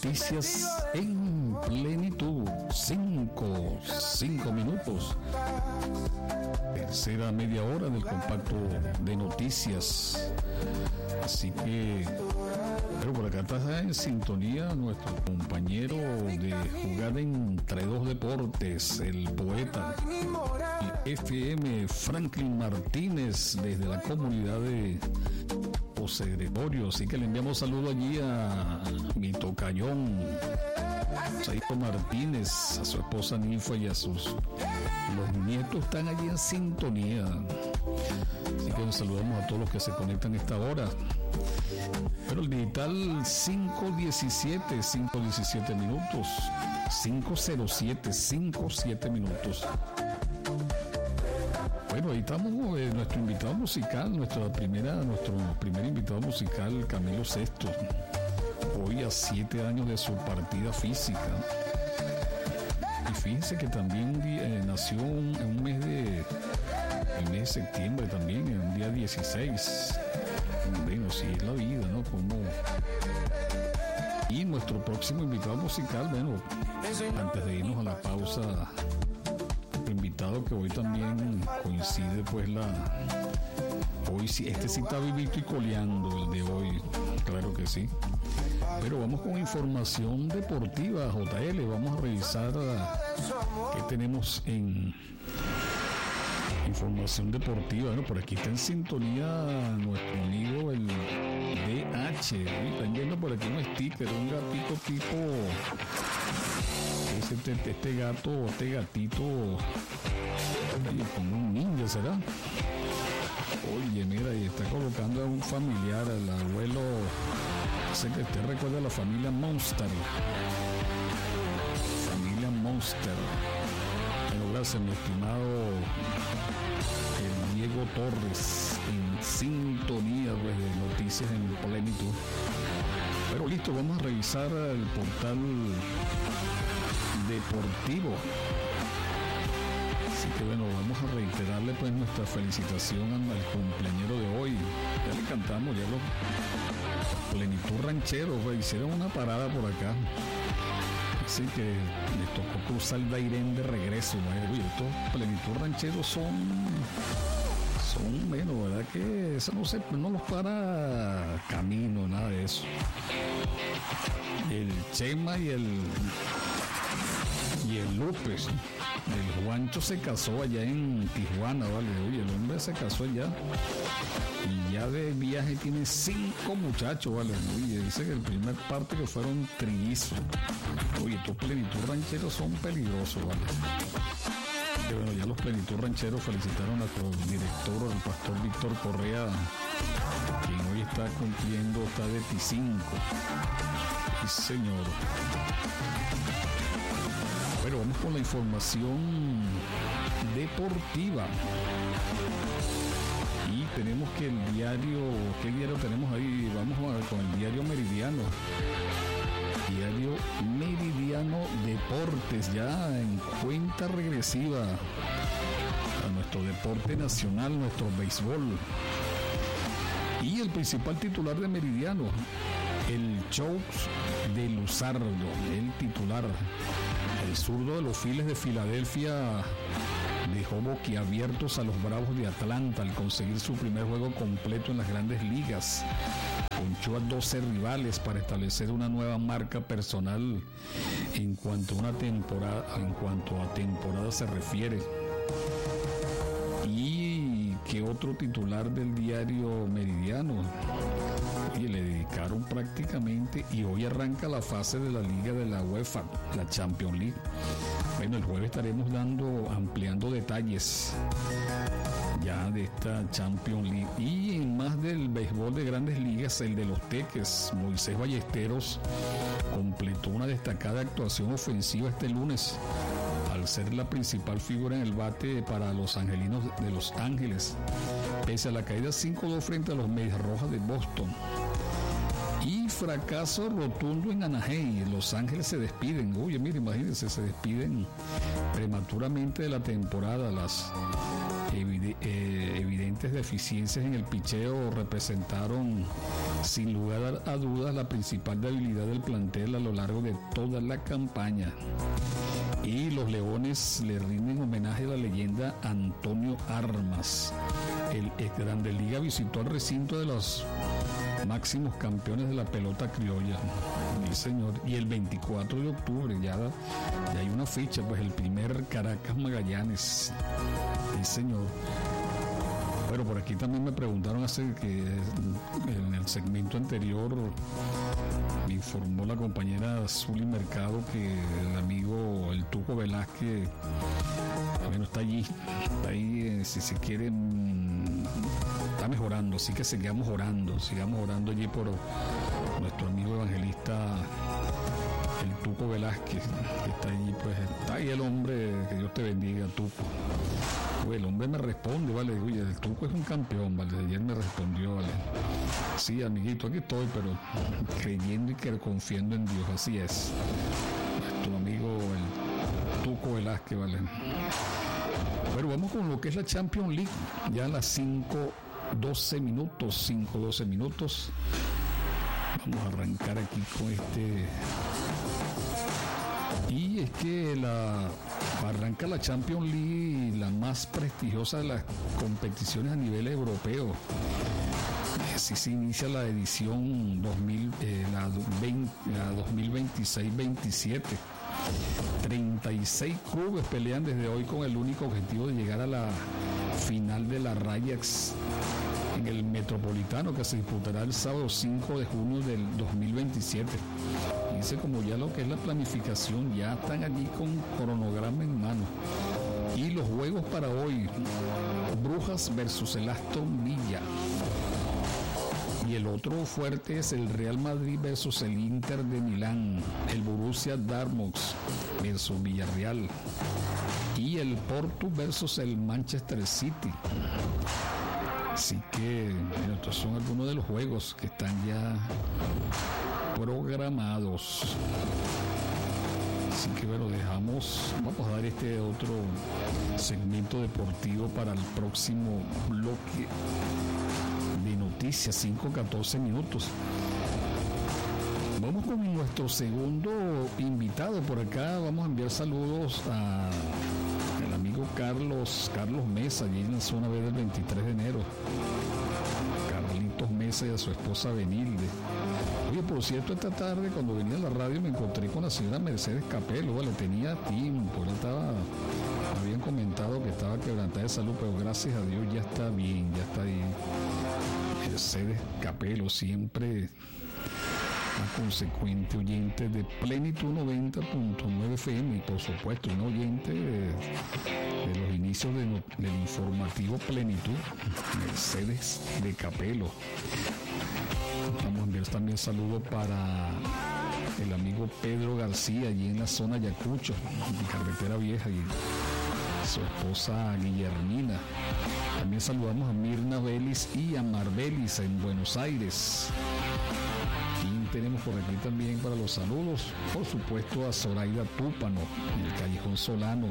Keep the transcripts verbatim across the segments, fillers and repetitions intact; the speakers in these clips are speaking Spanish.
Noticias en plenitud, cinco, cinco minutos. Tercera media hora del compacto de noticias. Así que, pero por acá está en sintonía nuestro compañero de jugada entre dos deportes, el poeta, el F M Franklin Martínez, desde la comunidad de José Gregorio. Así que le enviamos saludo allí a mi tocayón, Saito Martínez, a su esposa Ninfa y a sus los nietos están allí en sintonía. Así que nos saludamos a todos los que se conectan a esta hora. Pero el digital cinco diecisiete, cinco diecisiete minutos, cinco cero siete, cinco siete minutos. Bueno, ahí estamos, eh, nuestro invitado musical, nuestra primera, nuestro primer invitado musical, Camilo Sesto, hoy a siete años de su partida física. Y fíjense que también eh, nació un, en un mes de, el mes de septiembre también, en un día dieciséis. Bueno, sí es la vida, ¿no? Como... Y nuestro próximo invitado musical, bueno, antes de irnos a la pausa, invitado que hoy también coincide, pues la hoy sí, este sí está vivito y coleando, el de hoy, claro que sí. Pero vamos con información deportiva, J L. Vamos a revisar qué tenemos en información deportiva. Bueno, por aquí está en sintonía nuestro amigo el D H. Están viendo por aquí un sticker, un gatito tipo Este, este gato, este gatito como un ninja, ¿será? Oye, mira, y está colocando a un familiar, al abuelo. Sé que usted recuerda a la familia Monster. Familia Monster. Bueno, gracias, mi estimado el Diego Torres, en sintonía pues, de noticias en plenitud. Pero listo, vamos a revisar el portal deportivo. Así que bueno, vamos a reiterarle pues nuestra felicitación al cumpleañero de hoy. Ya le cantamos, ya lo plenitud ranchero, pues, hicieron una parada por acá. Así que les tocó cruzar el Dairén de regreso, ¿no? Oye, estos plenitud rancheros son son menos, ¿verdad? Que eso no se no los para camino, nada de eso. El Chema y el y el López, el Juancho se casó allá en Tijuana, ¿vale? Oye, el hombre se casó allá y ya de viaje tiene cinco muchachos, ¿vale? Oye, dice que el primer parte que fueron trillizos. Oye, estos plenitud rancheros son peligrosos, ¿vale? Que bueno, ya los plenitud rancheros felicitaron a nuestro director, el pastor Víctor Correa, quien hoy está cumpliendo, está de T cinco. Sí, señor. Bueno, vamos con la información deportiva. Y tenemos que el diario, ¿qué diario tenemos ahí? Vamos a, con el diario Meridiano. Diario Meridiano Deportes, ya en cuenta regresiva a nuestro deporte nacional, nuestro béisbol. Y el principal titular de Meridiano, el show de Luzardo, el titular. El zurdo de los Phillies de Filadelfia dejó boquiabiertos a los Bravos de Atlanta al conseguir su primer juego completo en las Grandes Ligas. Ponchó a doce rivales para establecer una nueva marca personal en cuanto a una temporada, en cuanto a temporada se refiere. Y que otro titular del diario Meridiano, y le dedicaron prácticamente, y hoy arranca la fase de la liga de la UEFA, la Champions League. Bueno, el jueves estaremos dando, ampliando detalles ya de esta Champions League. Y en más del béisbol de Grandes Ligas, el de los Teques, Moisés Ballesteros completó una destacada actuación ofensiva este lunes al ser la principal figura en el bate para los angelinos de Los Ángeles, pese a la caída cinco dos frente a los Medias Rojas de Boston. Y fracaso rotundo en Anaheim. Los Ángeles se despiden. Oye, mire, imagínense, se despiden prematuramente de la temporada. Las evide, eh, evidentes deficiencias en el picheo representaron sin lugar a dudas la principal debilidad del plantel a lo largo de toda la campaña. Y los Leones le rinden homenaje a la leyenda Antonio Armas. El ex Grande Liga visitó el recinto de los máximos campeones de la pelota criolla. Sí, señor. Y el veinticuatro de octubre ya, ya hay una fecha, pues el primer Caracas Magallanes. Sí, señor. Bueno, por aquí también me preguntaron hace que en el segmento anterior me informó la compañera Zuli Mercado que el amigo el Tuco Velázquez, bueno, está allí, está ahí, eh, si se quiere, está mejorando, así que sigamos orando, sigamos orando allí por nuestro amigo evangelista el Tuco Velázquez, que está allí, pues está ahí el hombre, que Dios te bendiga, Tuco. Pues el hombre me responde, vale, oye, el Tuco es un campeón, vale, ayer me respondió, vale. Sí, amiguito, aquí estoy, pero creyendo y que confiando en Dios, así es. Nuestro amigo el Tuco Velázquez, vale. Bueno, vamos con lo que es la Champions League, ya a las cinco doce minutos, cinco doce minutos. Vamos a arrancar aquí con este. Y es que la arranca la Champions League, la más prestigiosa de las competiciones a nivel europeo. Así se inicia la edición dos mil, eh, la, veinte, la dos mil veintiséis veintisiete. treinta y seis clubes pelean desde hoy con el único objetivo de llegar a la final de la Rayax en el Metropolitano, que se disputará el sábado cinco de junio del dos mil veintisiete. Dice como ya lo que es la planificación, ya están allí con cronograma en mano. Y los juegos para hoy: Brujas versus el Aston Villa. Y el otro fuerte es el Real Madrid versus el Inter de Milán, el Borussia Dortmund versus Villarreal y el Porto versus el Manchester City. Así que bueno, estos son algunos de los juegos que están ya programados. Así que bueno, dejamos, vamos a dar este otro segmento deportivo para el próximo bloque de noticias, cinco catorce minutos. Vamos con nuestro segundo invitado por acá. Vamos a enviar saludos a el amigo Carlos Carlos Mesa, allí en la zona B del veintitrés de enero. Carlitos Mesa y a su esposa Benilde. Oye, por cierto, esta tarde cuando venía a la radio me encontré con la señora Mercedes Capelo. Vale, tenía tiempo, ya estaba, habían comentado que estaba quebrantada de salud, pero gracias a Dios ya está bien, ya está bien. Mercedes Capelo, siempre una consecuente oyente de Plenitud noventa punto nueve F M y por supuesto un oyente de, de los inicios de, del informativo Plenitud, Mercedes de Capelo. Vamos a enviar también saludos para el amigo Pedro García, allí en la zona Ayacucho, en Carretera Vieja, y su esposa Guillermina. También saludamos a Mirna Vélez y a Marbelis en Buenos Aires. Y tenemos por aquí también para los saludos, por supuesto, a Zoraida Túpano, en el Callejón Solano,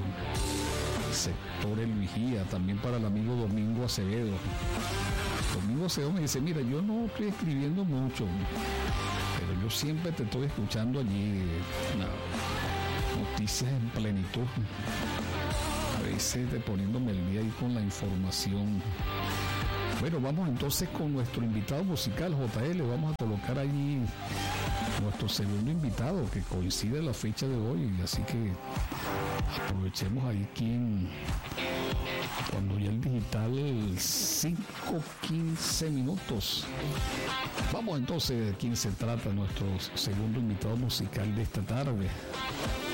sector El Vigía. También para el amigo Domingo Acevedo. Domingo Acevedo me dice, mira, yo no estoy escribiendo mucho, pero yo siempre te estoy escuchando allí, no, noticias en plenitud. A veces de poniéndome el día ahí con la información. Bueno, vamos entonces con nuestro invitado musical, J L. Vamos a colocar ahí nuestro segundo invitado, que coincide la fecha de hoy, así que aprovechemos ahí quien, cuando ya el digital cinco quince minutos. Vamos entonces de quién se trata nuestro segundo invitado musical de esta tarde.